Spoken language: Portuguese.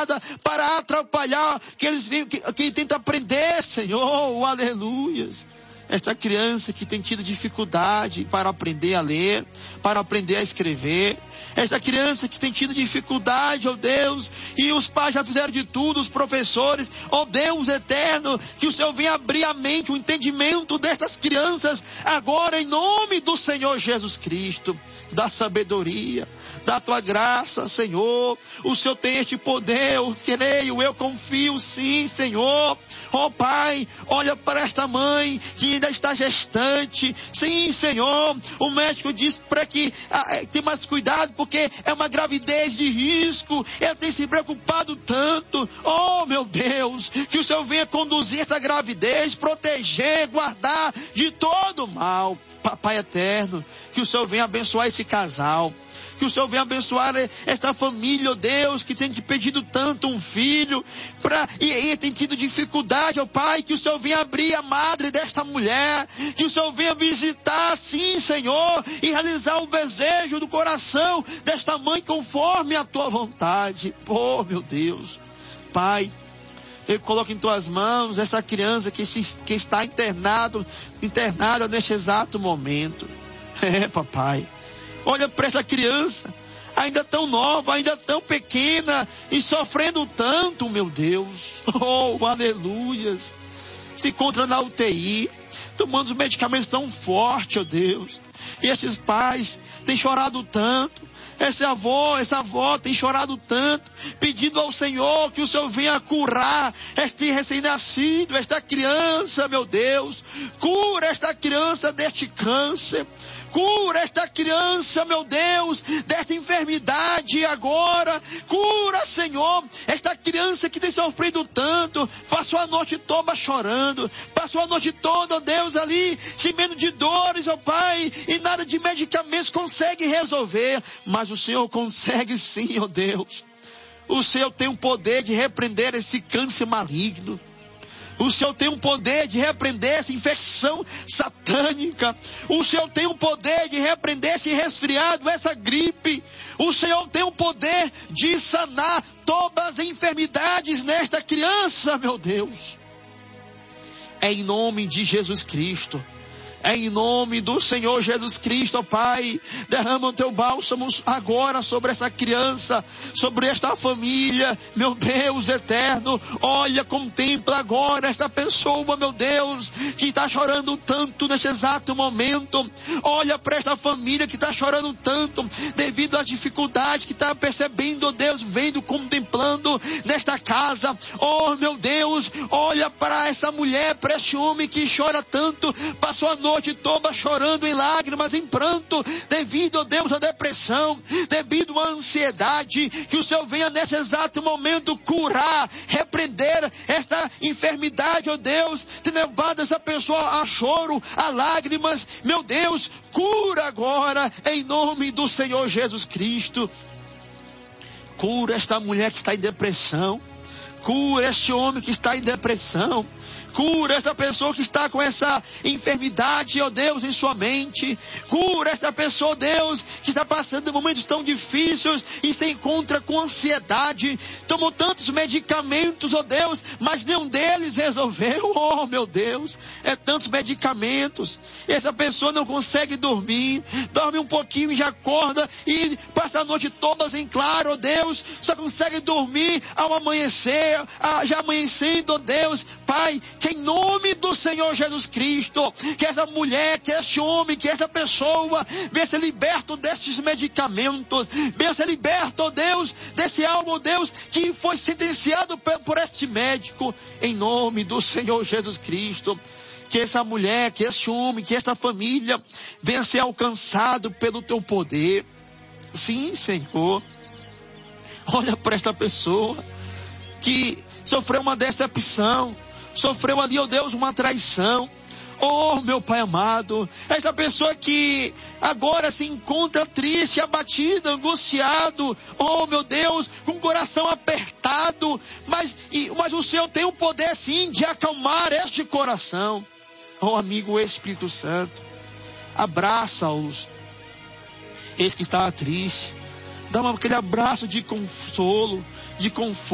usada para atrapalhar que tenta aprender, Senhor, aleluias. Esta criança que tem tido dificuldade para aprender a ler, para aprender a escrever. Esta criança que tem tido dificuldade, ó Deus, e os pais já fizeram de tudo, os professores, ó Deus eterno, que o Senhor venha abrir a mente, o entendimento destas crianças, agora em nome do Senhor Jesus Cristo, da sabedoria, da tua graça, Senhor. O Senhor tem este poder, eu creio, eu confio, sim, Senhor. Ó Pai, olha para esta mãe que ainda está gestante. Sim, Senhor, o médico diz para que tem mais cuidado porque é uma gravidez de risco. Ela tem se preocupado tanto. Oh, meu Deus, que o Senhor venha conduzir essa gravidez, proteger, guardar de todo mal. Papai eterno, que o Senhor venha abençoar esse casal. Que o Senhor venha abençoar esta família, ó Deus, que tem pedido tanto um filho, e tem tido dificuldade, ó Pai, que o Senhor venha abrir a madre desta mulher, que o Senhor venha visitar, sim, Senhor, e realizar o desejo do coração desta mãe conforme a tua vontade. Oh, meu Deus, Pai, eu coloco em tuas mãos essa criança que está internada neste exato momento. Papai, olha para essa criança, ainda tão nova, ainda tão pequena, e sofrendo tanto, meu Deus. Oh, aleluias. Se encontra na UTI, tomando os medicamentos tão fortes, ó Deus. E esses pais têm chorado tanto. Essa avó tem chorado tanto, pedindo ao Senhor que o Senhor venha curar este recém-nascido, esta criança, meu Deus. Cura esta criança deste câncer. Cura esta criança, meu Deus, desta enfermidade agora. Cura, Senhor, esta criança que tem sofrido tanto. Passou a noite toda chorando. Passou a noite toda, ó Deus, ali, gemendo de dores, ó Pai. E nada de medicamentos consegue resolver. Mas o Senhor consegue sim, ó Deus. O Senhor tem o poder de repreender esse câncer maligno. O Senhor tem o poder de repreender essa infecção satânica. O Senhor tem o poder de repreender esse resfriado, essa gripe. O Senhor tem o poder de sanar todas as enfermidades nesta criança, meu Deus. É em nome de Jesus Cristo. É em nome do Senhor Jesus Cristo, ó Pai, derrama o teu bálsamo agora sobre essa criança, sobre esta família, meu Deus eterno. Olha, contempla agora esta pessoa, meu Deus, que está chorando tanto neste exato momento. Olha para esta família que está chorando tanto devido às dificuldades que está percebendo, ó Deus, vendo, contemplando nesta casa. Oh, meu Deus, olha para essa mulher, para este homem que chora tanto, passou a noite toda chorando em lágrimas, em pranto, devido, ó Deus, à depressão, devido à ansiedade. Que o Senhor venha nesse exato momento curar, repreender esta enfermidade, ó Deus, tendo levado essa pessoa a choro, a lágrimas. Meu Deus, cura agora em nome do Senhor Jesus Cristo. Cura esta mulher que está em depressão. Cura este homem que está em depressão. Cura essa pessoa que está com essa enfermidade, ó Deus, em sua mente. Cura essa pessoa, Deus, que está passando momentos tão difíceis e se encontra com ansiedade. Tomou tantos medicamentos, ó Deus, mas nenhum deles resolveu. Oh, meu Deus, é tantos medicamentos. Essa pessoa não consegue dormir. Dorme um pouquinho e já acorda e passa a noite toda em claro, ó Deus. Só consegue dormir ao amanhecer, já amanhecendo, ó Deus. Pai, que em nome do Senhor Jesus Cristo, que essa mulher, que esse homem, que essa pessoa venha ser liberto destes medicamentos, venha ser liberto, ó Deus, desse algo, ó Deus, que foi sentenciado por este médico, em nome do Senhor Jesus Cristo. Que essa mulher, que esse homem, que esta família venha ser alcançado pelo teu poder. Sim, Senhor. Olha para esta pessoa que sofreu uma decepção, sofreu ali, ó Deus, uma traição. Oh, meu Pai amado, esta pessoa que agora se encontra triste, abatida, angustiado, oh, meu Deus, com o coração apertado, mas o Senhor tem o poder sim de acalmar este coração. Oh, amigo Espírito Santo, abraça-os, esse que está triste, dá aquele abraço de consolo, de conforto.